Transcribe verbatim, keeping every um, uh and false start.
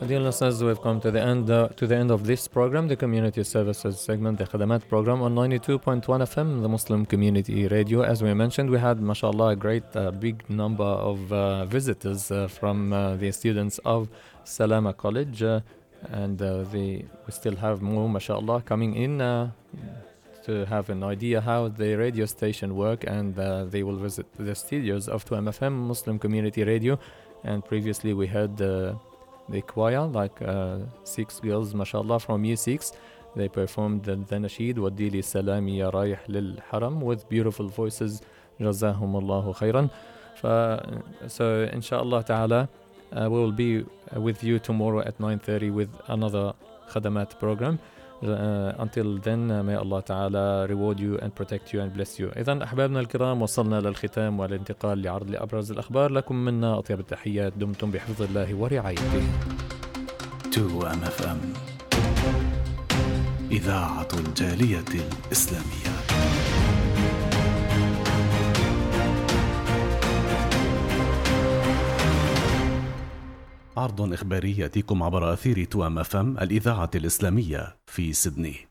Dear listeners, we've come to the end uh, to the end of this program, the Community Services segment, the Khadamat program on ninety-two point one F M, the Muslim Community Radio. As we mentioned, we had, mashallah, a great uh, big number of uh, visitors uh, from uh, the students of Salama College, uh, and uh, the, we still have more, mashallah, coming in uh, to have an idea how the radio station work, and uh, they will visit the studios of two M F M, Muslim Community Radio. And previously we had uh, the choir, like uh, six girls, mashallah, from year six. They performed the, the nasheed, Wadili Salami Ya Rayh Lil Haram, with beautiful voices. Jazahum Allahu khairan. So, inshallah ta'ala, uh, we will be with you tomorrow at nine thirty with another Khadamat program. Uh, until then, uh, may Allah Ta'ala reward you and protect you and bless you. إذن أحبابنا الكرام، وصلنا للختام والانتقال لعرض لأبرز الأخبار. لكم منا أطيب التحيات، دمتم بحفظ الله ورعايته. تو إم إف إم إذاعة الجالية الإسلامية. عرض إخباري يأتيكم عبر أثير تو إم إف إم الإذاعة الإسلامية في سيدني.